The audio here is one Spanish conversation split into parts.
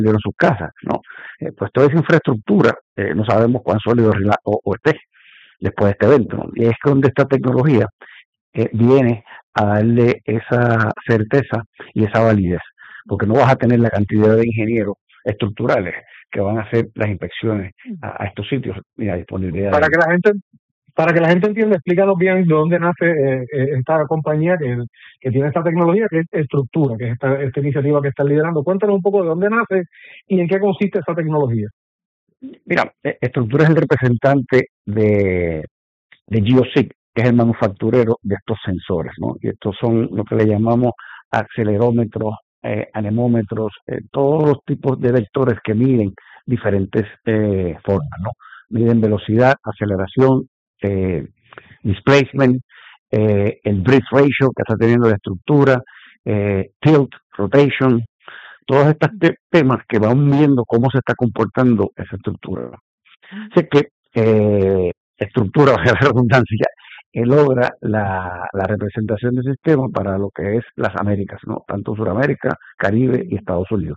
en sus casas, ¿no? Pues toda esa infraestructura, no sabemos cuán sólido o esté después de este evento, ¿no? Y es donde esta tecnología viene a darle esa certeza y esa validez, porque no vas a tener la cantidad de ingenieros estructurales que van a hacer las inspecciones a estos sitios y la disponibilidad. Para que la gente entienda, explícanos bien de dónde nace esta compañía que tiene esta tecnología, que es Estructura, que es esta iniciativa que está liderando. Cuéntanos un poco de dónde nace y en qué consiste esta tecnología. Mira, Estructura es el representante de Geosig, que es el manufacturero de estos sensores, ¿no? Y estos son lo que le llamamos acelerómetros, anemómetros, todos los tipos de vectores que miden diferentes formas, ¿no? Miden velocidad, aceleración, displacement, el drift ratio que está teniendo la estructura, tilt, rotation, todos estos temas que van viendo cómo se está comportando esa estructura. Así que estructura, o sea, la redundancia, logra la representación del sistema para lo que es las Américas, ¿no? Tanto Sudamérica, Caribe y Estados Unidos.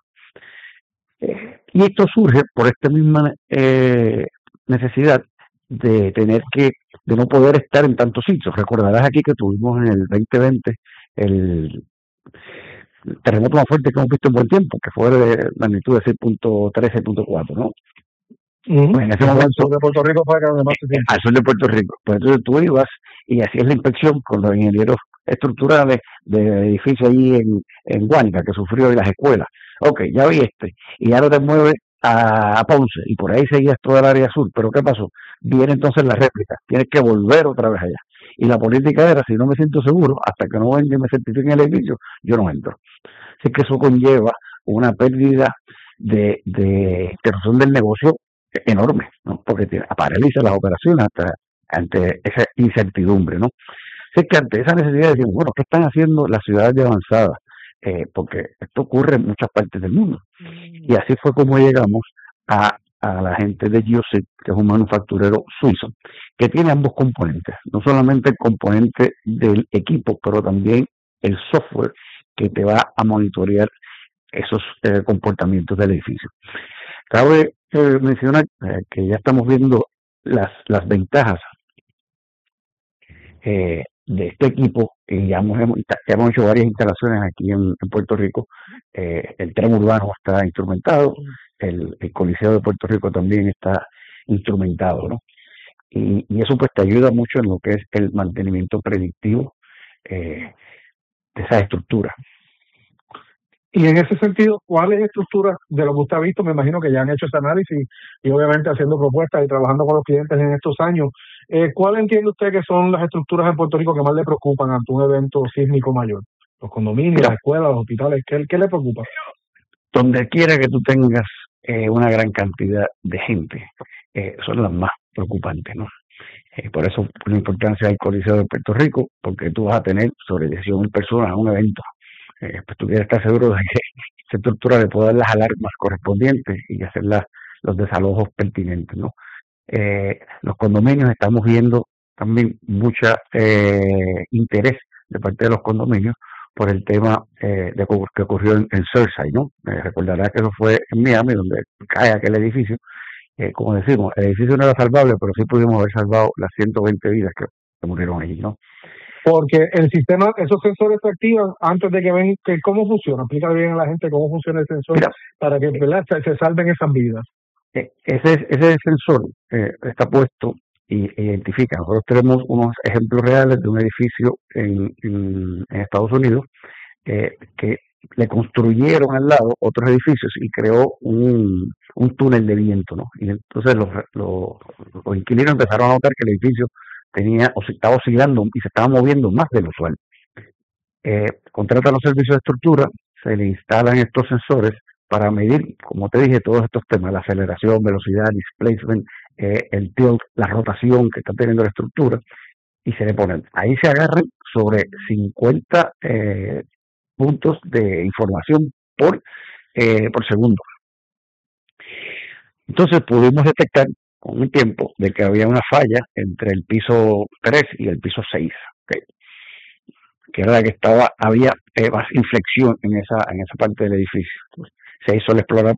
Y esto surge por esta misma necesidad de no poder estar en tantos sitios. Recordarás aquí que tuvimos en el 2020 el terremoto más fuerte que hemos visto en buen tiempo, que fue de magnitud de 6.3, 6.4, ¿no? Pues en ese momento de Puerto Rico fue al sur de Puerto Rico. Pues entonces tú ibas y hacías la inspección con los ingenieros estructurales del edificio allí en Guánica que sufrió y las escuelas. Ok, ya vi y ahora te mueves a Ponce y por ahí seguías toda el área sur. Pero ¿qué pasó? Viene entonces la réplica, tienes que volver otra vez allá. Y la política era, si no me siento seguro, hasta que no venga y me certifiquen el edificio, yo no entro. Así que eso conlleva una pérdida de razón del negocio enorme, ¿no? Porque paraliza las operaciones ante esa incertidumbre, ¿no? Así que ante esa necesidad decimos, bueno, ¿qué están haciendo las ciudades de avanzada? Porque esto ocurre en muchas partes del mundo. Y así fue como llegamos a la gente de Geosid, que es un manufacturero suizo, que tiene ambos componentes, no solamente el componente del equipo, pero también el software que te va a monitorear esos comportamientos del edificio. Cabe mencionar que ya estamos viendo las ventajas de este equipo, y ya hemos hecho varias instalaciones aquí en Puerto Rico. El tren urbano está instrumentado, el Coliseo de Puerto Rico también está instrumentado, ¿no? Y eso pues te ayuda mucho en lo que es el mantenimiento predictivo de esa estructura. Y en ese sentido, ¿cuáles estructuras de lo que usted ha visto? Me imagino que ya han hecho ese análisis y obviamente haciendo propuestas y trabajando con los clientes en estos años. ¿Cuál entiende usted que son las estructuras en Puerto Rico que más le preocupan ante un evento sísmico mayor? Los condominios, las escuelas, los hospitales, ¿qué le preocupa? Donde quiera que tú tengas una gran cantidad de gente, son las más preocupantes, ¿no? Por eso la importancia del Coliseo de Puerto Rico, porque tú vas a tener sobre 18,000 personas en un evento. Pues tú quieres estar seguro de que esa estructura le puede dar las alarmas correspondientes y hacer los desalojos pertinentes, ¿no? Los condominios, estamos viendo también mucha interés de parte de los condominios por el tema que ocurrió en Surfside, ¿no? Recordará que eso fue en Miami, donde cae aquel edificio. Como decimos, el edificio no era salvable, pero sí pudimos haber salvado las 120 vidas que murieron allí, ¿no? Porque el sistema, esos sensores se activan antes de que ven cómo funciona. Explícale bien a la gente cómo funciona el sensor. Mira, para que se salven esas vidas. Ese sensor está puesto y identifica. Nosotros tenemos unos ejemplos reales de un edificio en Estados Unidos que le construyeron al lado otros edificios y creó un túnel de viento, ¿no? Y entonces los inquilinos empezaron a notar que el edificio estaba oscilando y se estaba moviendo más de lo usual. Contratan los servicios de estructura, se le instalan estos sensores para medir, como te dije, todos estos temas, la aceleración, velocidad, displacement, el tilt, la rotación que está teniendo la estructura, y se le ponen. Ahí se agarran sobre 50 puntos de información por segundo. Entonces pudimos detectar con el tiempo de que había una falla entre el piso 3 y el piso 6, ¿okay? Que era la que había más inflexión en esa parte del edificio. Se hizo la